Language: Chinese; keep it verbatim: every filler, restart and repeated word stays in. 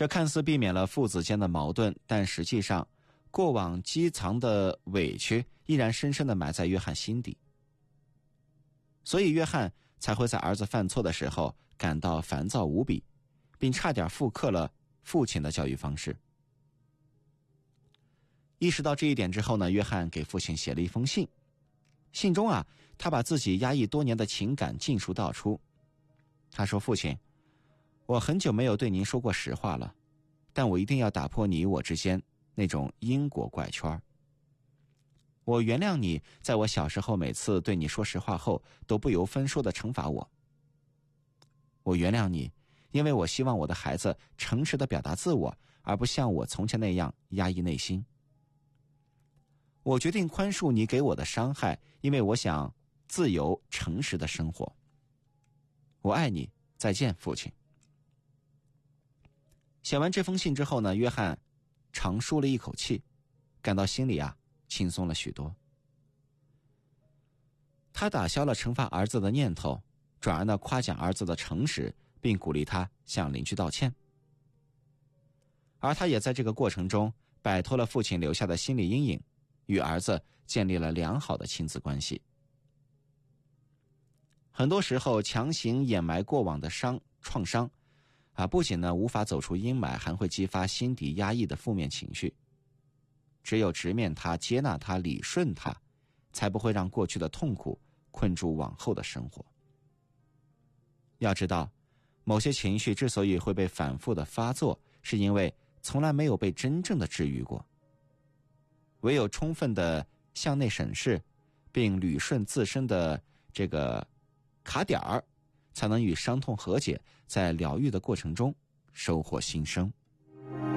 这看似避免了父子间的矛盾，但实际上过往积藏的委屈依然深深地埋在约翰心底。所以约翰才会在儿子犯错的时候感到烦躁无比，并差点复刻了父亲的教育方式。意识到这一点之后呢，约翰给父亲写了一封信。信中啊，他把自己压抑多年的情感尽数道出。他说：父亲，我很久没有对您说过实话了，但我一定要打破你我之间那种因果怪圈。我原谅你在我小时候每次对你说实话后都不由分说地惩罚我。我原谅你，因为我希望我的孩子诚实地表达自我，而不像我从前那样压抑内心。我决定宽恕你给我的伤害，因为我想自由诚实的生活。我爱你，再见，父亲。写完这封信之后呢，约翰长舒了一口气，感到心里啊轻松了许多。他打消了惩罚儿子的念头，转而呢夸奖儿子的诚实，并鼓励他向邻居道歉。而他也在这个过程中摆脱了父亲留下的心理阴影，与儿子建立了良好的亲子关系。很多时候强行掩埋过往的伤创伤啊，不仅呢无法走出阴霾，还会激发心底压抑的负面情绪。只有直面它，接纳它，理顺它，才不会让过去的痛苦困住往后的生活。要知道，某些情绪之所以会被反复的发作，是因为从来没有被真正的治愈过。唯有充分的向内审视，并捋顺自身的这个卡点儿，才能与伤痛和解，在疗愈的过程中收获新生。